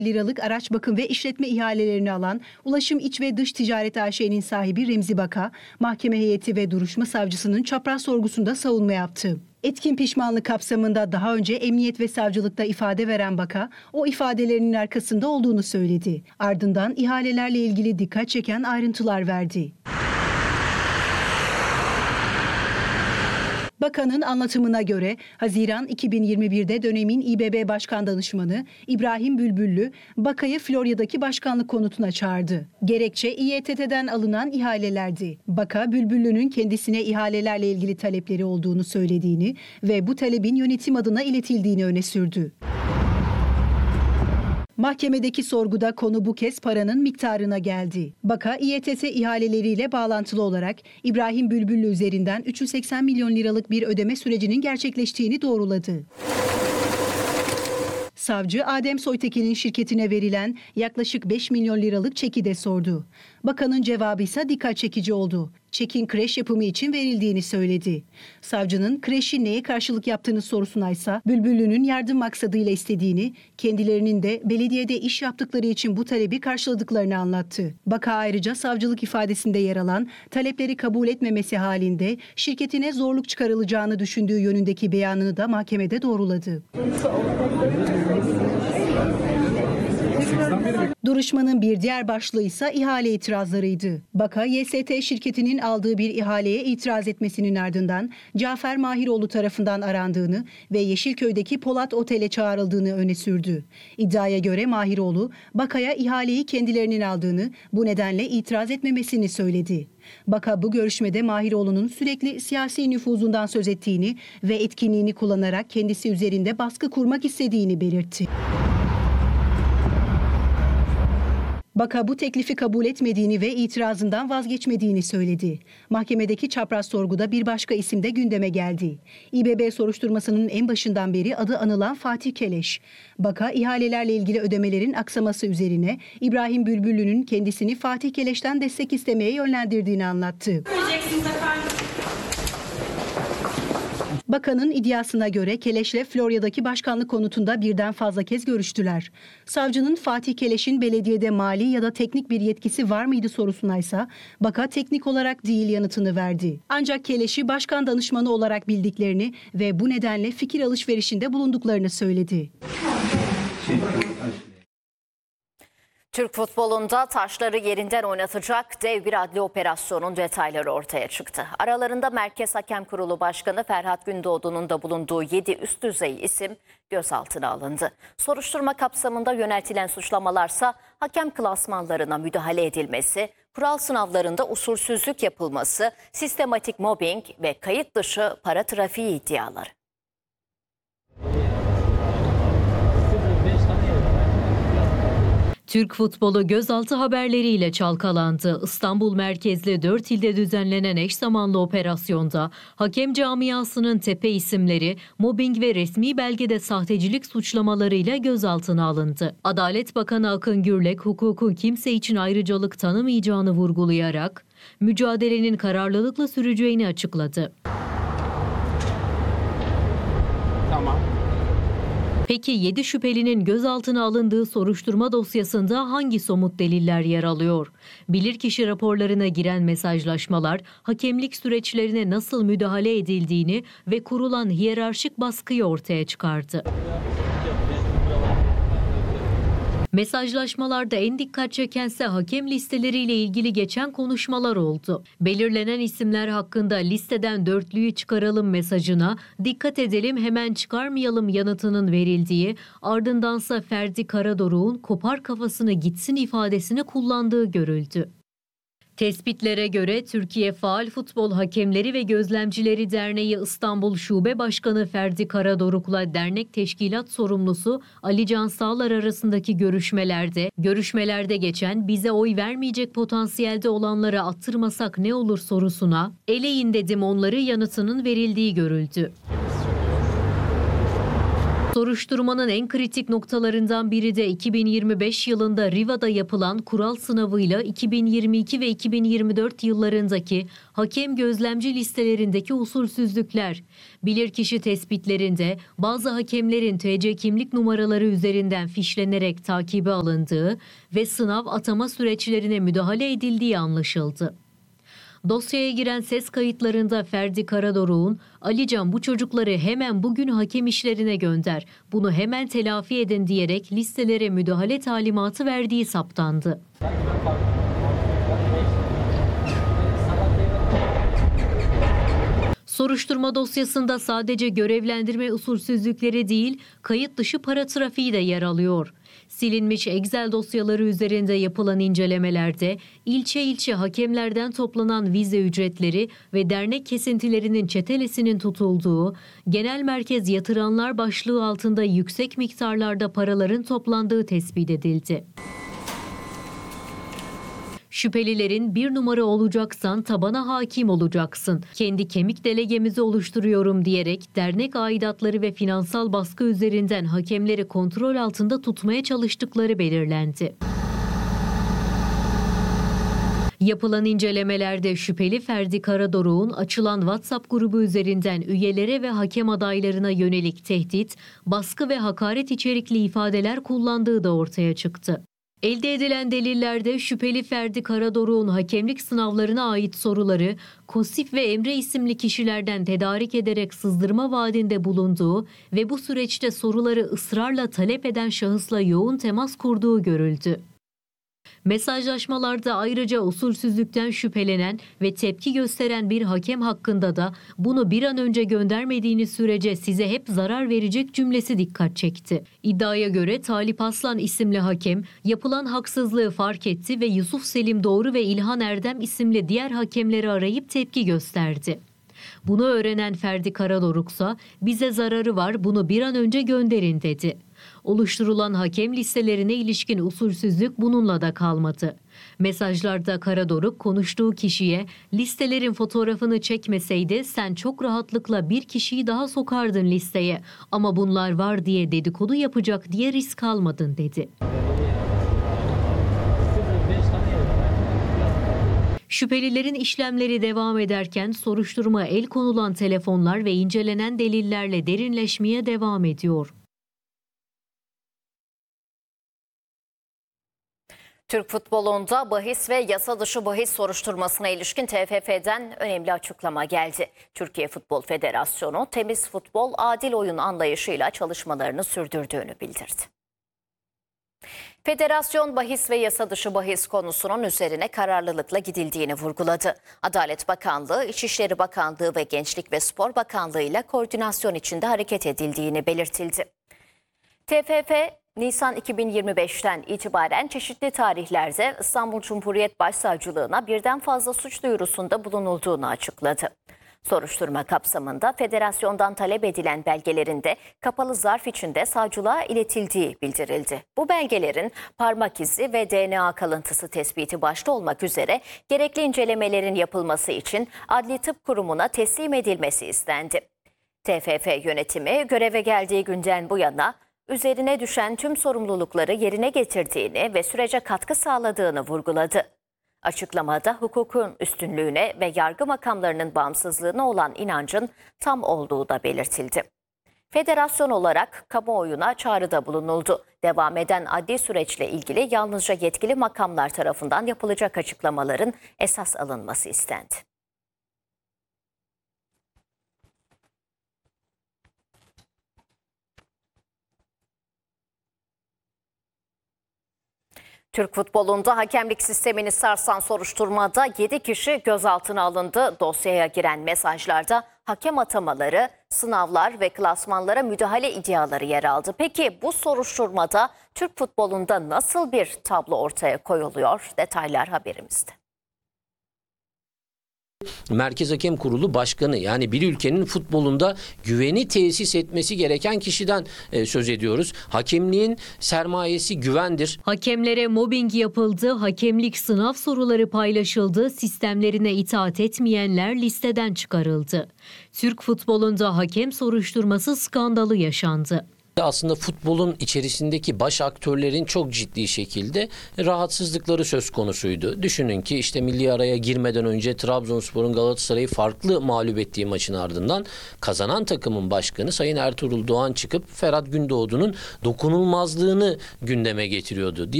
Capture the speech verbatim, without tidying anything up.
liralık araç bakım ve işletme ihalelerini alan Ulaşım İç ve Dış Ticaret A Ş'nin sahibi Remzi Baka, mahkeme heyeti ve duruşma savcısının çapraz sorgusunda savunma yaptı. Etkin pişmanlık kapsamında daha önce emniyet ve savcılıkta ifade veren Baka, o ifadelerinin arkasında olduğunu söyledi. Ardından ihalelerle ilgili dikkat çeken ayrıntılar verdi. Bakanın anlatımına göre Haziran iki bin yirmi bir'de dönemin İBB Başkan Danışmanı İbrahim Bülbüllü, Baka'yı Florya'daki başkanlık konutuna çağırdı. Gerekçe İETT'den alınan ihalelerdi. Baka, Bülbüllü'nün kendisine ihalelerle ilgili talepleri olduğunu söylediğini ve bu talebin yönetim adına iletildiğini öne sürdü. Mahkemedeki sorguda konu bu kez paranın miktarına geldi. Baka, İETT ihaleleriyle bağlantılı olarak İbrahim Bülbüllü üzerinden üç yüz seksen milyon liralık bir ödeme sürecinin gerçekleştiğini doğruladı. Savcı, Adem Soytekin'in şirketine verilen yaklaşık beş milyon liralık çeki de sordu. Bakanın cevabı ise dikkat çekici oldu. Çekin kreş yapımı için verildiğini söyledi. Savcının kreşi neye karşılık yaptığını sorusuna ise Bülbüllü'nün yardım maksadıyla istediğini, kendilerinin de belediyede iş yaptıkları için bu talebi karşıladıklarını anlattı. Baka ayrıca savcılık ifadesinde yer alan talepleri kabul etmemesi halinde şirketine zorluk çıkarılacağını düşündüğü yönündeki beyanını da mahkemede doğruladı. Duruşmanın bir diğer başlığı ise ihale itirazlarıydı. Baka, Y S T şirketinin aldığı bir ihaleye itiraz etmesinin ardından Cafer Mahiroğlu tarafından arandığını ve Yeşilköy'deki Polat Otel'e çağrıldığını öne sürdü. İddiaya göre Mahiroğlu, Baka'ya ihaleyi kendilerinin aldığını, bu nedenle itiraz etmemesini söyledi. Baka bu görüşmede Mahiroğlu'nun sürekli siyasi nüfuzundan söz ettiğini ve etkinliğini kullanarak kendisi üzerinde baskı kurmak istediğini belirtti. Baka bu teklifi kabul etmediğini ve itirazından vazgeçmediğini söyledi. Mahkemedeki çapraz sorguda bir başka isim de gündeme geldi. İBB soruşturmasının en başından beri adı anılan Fatih Keleş. Baka, ihalelerle ilgili ödemelerin aksaması üzerine İbrahim Bülbüllü'nün kendisini Fatih Keleş'ten destek istemeye yönlendirdiğini anlattı. Bakanın iddiasına göre Keleş'le Florya'daki başkanlık konutunda birden fazla kez görüştüler. Savcının Fatih Keleş'in belediyede mali ya da teknik bir yetkisi var mıydı sorusuna ise Baka teknik olarak değil yanıtını verdi. Ancak Keleş'i başkan danışmanı olarak bildiklerini ve bu nedenle fikir alışverişinde bulunduklarını söyledi. Türk futbolunda taşları yerinden oynatacak dev bir adli operasyonun detayları ortaya çıktı. Aralarında Merkez Hakem Kurulu Başkanı Ferhat Gündoğdu'nun da bulunduğu yedi üst düzey isim gözaltına alındı. Soruşturma kapsamında yöneltilen suçlamalarsa hakem klasmanlarına müdahale edilmesi, kural sınavlarında usulsüzlük yapılması, sistematik mobbing ve kayıt dışı para trafiği iddiaları. Türk futbolu gözaltı haberleriyle çalkalandı. İstanbul merkezli dört ilde düzenlenen eş zamanlı operasyonda hakem camiasının tepe isimleri mobbing ve resmi belgede sahtecilik suçlamalarıyla gözaltına alındı. Adalet Bakanı Akın Gürlek hukukun kimse için ayrıcalık tanımayacağını vurgulayarak mücadelenin kararlılıkla süreceğini açıkladı. Tamam. Peki yedi şüphelinin gözaltına alındığı soruşturma dosyasında hangi somut deliller yer alıyor? Bilirkişi raporlarına giren mesajlaşmalar, hakemlik süreçlerine nasıl müdahale edildiğini ve kurulan hiyerarşik baskıyı ortaya çıkardı. Mesajlaşmalarda en dikkat çekense hakem listeleriyle ilgili geçen konuşmalar oldu. Belirlenen isimler hakkında listeden dörtlüyü çıkaralım mesajına dikkat edelim hemen çıkarmayalım yanıtının verildiği, ardındansa Ferdi Karadoruk'un kopar kafasını gitsin ifadesini kullandığı görüldü. Tespitlere göre Türkiye Faal Futbol Hakemleri ve Gözlemcileri Derneği İstanbul Şube Başkanı Ferdi Karadoruk'la dernek teşkilat sorumlusu Ali Can Sağlar arasındaki görüşmelerde, görüşmelerde geçen bize oy vermeyecek potansiyelde olanlara attırmasak ne olur sorusuna eleyin dedim onları yanıtının verildiği görüldü. Soruşturmanın en kritik noktalarından biri de iki bin yirmi beş yılında Riva'da yapılan kural sınavıyla iki bin yirmi iki ve iki bin yirmi dört yıllarındaki hakem gözlemci listelerindeki usulsüzlükler. Bilirkişi tespitlerinde bazı hakemlerin T C kimlik numaraları üzerinden fişlenerek takibe alındığı ve sınav atama süreçlerine müdahale edildiği anlaşıldı. Dosyaya giren ses kayıtlarında Ferdi Karadoruk'un "Alican, bu çocukları hemen bugün hakem işlerine gönder, bunu hemen telafi edin" diyerek listelere müdahale talimatı verdiği saptandı. Soruşturma dosyasında sadece görevlendirme usulsüzlükleri değil, kayıt dışı para trafiği de yer alıyor. Silinmiş Excel dosyaları üzerinde yapılan incelemelerde ilçe ilçe hakemlerden toplanan vize ücretleri ve dernek kesintilerinin çetelesinin tutulduğu, genel merkez yatıranlar başlığı altında yüksek miktarlarda paraların toplandığı tespit edildi. Şüphelilerin "bir numara olacaksan tabana hakim olacaksın, kendi kemik delegemizi oluşturuyorum" diyerek dernek aidatları ve finansal baskı üzerinden hakemleri kontrol altında tutmaya çalıştıkları belirlendi. Yapılan incelemelerde şüpheli Ferdi Karadoruk'un açılan WhatsApp grubu üzerinden üyelere ve hakem adaylarına yönelik tehdit, baskı ve hakaret içerikli ifadeler kullandığı da ortaya çıktı. Elde edilen delillerde şüpheli Ferdi Karadoruk'un hakemlik sınavlarına ait soruları Kosif ve Emre isimli kişilerden tedarik ederek sızdırma vaadinde bulunduğu ve bu süreçte soruları ısrarla talep eden şahısla yoğun temas kurduğu görüldü. Mesajlaşmalarda ayrıca usulsüzlükten şüphelenen ve tepki gösteren bir hakem hakkında da "bunu bir an önce göndermediğiniz sürece size hep zarar verecek" cümlesi dikkat çekti. İddiaya göre Talip Aslan isimli hakem yapılan haksızlığı fark etti ve Yusuf Selim Doğru ve İlhan Erdem isimli diğer hakemleri arayıp tepki gösterdi. Bunu öğrenen Ferdi Karadoruk'sa "bize zararı var, bunu bir an önce gönderin" dedi. Oluşturulan hakem listelerine ilişkin usulsüzlük bununla da kalmadı. Mesajlarda Karadoruk konuştuğu kişiye "listelerin fotoğrafını çekmeseydi sen çok rahatlıkla bir kişiyi daha sokardın listeye, ama bunlar var diye dedikodu yapacak diye risk almadın" dedi. Şüphelilerin işlemleri devam ederken soruşturma el konulan telefonlar ve incelenen delillerle derinleşmeye devam ediyor. Türk futbolunda bahis ve yasa dışı bahis soruşturmasına ilişkin T F F'den önemli açıklama geldi. Türkiye Futbol Federasyonu temiz futbol, adil oyun anlayışıyla çalışmalarını sürdürdüğünü bildirdi. Federasyon bahis ve yasa dışı bahis konusunun üzerine kararlılıkla gidildiğini vurguladı. Adalet Bakanlığı, İçişleri Bakanlığı ve Gençlik ve Spor Bakanlığı ile koordinasyon içinde hareket edildiğini belirtildi. T F F, Nisan iki bin yirmi beşten itibaren çeşitli tarihlerde İstanbul Cumhuriyet Başsavcılığına birden fazla suç duyurusunda bulunulduğunu açıkladı. Soruşturma kapsamında federasyondan talep edilen belgelerin de kapalı zarf içinde savcılığa iletildiği bildirildi. Bu belgelerin parmak izi ve D N A kalıntısı tespiti başta olmak üzere gerekli incelemelerin yapılması için Adli Tıp Kurumu'na teslim edilmesi istendi. T F F yönetimi göreve geldiği günden bu yana üzerine düşen tüm sorumlulukları yerine getirdiğini ve sürece katkı sağladığını vurguladı. Açıklamada hukukun üstünlüğüne ve yargı makamlarının bağımsızlığına olan inancın tam olduğu da belirtildi. Federasyon olarak kamuoyuna çağrıda bulunuldu. Devam eden adli süreçle ilgili yalnızca yetkili makamlar tarafından yapılacak açıklamaların esas alınması istendi. Türk futbolunda hakemlik sistemini sarsan soruşturmada yedi kişi gözaltına alındı. Dosyaya giren mesajlarda hakem atamaları, sınavlar ve klasmanlara müdahale iddiaları yer aldı. Peki bu soruşturmada Türk futbolunda nasıl bir tablo ortaya koyuluyor? Detaylar haberimizde. Merkez Hakem Kurulu Başkanı, yani bir ülkenin futbolunda güveni tesis etmesi gereken kişiden e, söz ediyoruz. Hakemliğin sermayesi güvendir. Hakemlere mobbing yapıldı, hakemlik sınav soruları paylaşıldı, sistemlerine itaat etmeyenler listeden çıkarıldı. Türk futbolunda hakem soruşturması skandalı yaşandı. Aslında futbolun içerisindeki baş aktörlerin çok ciddi şekilde rahatsızlıkları söz konusuydu. Düşünün ki işte milli araya girmeden önce Trabzonspor'un Galatasaray'ı farklı mağlup ettiği maçın ardından kazanan takımın başkanı Sayın Ertuğrul Doğan çıkıp Ferhat Gündoğdu'nun dokunulmazlığını gündeme getiriyordu.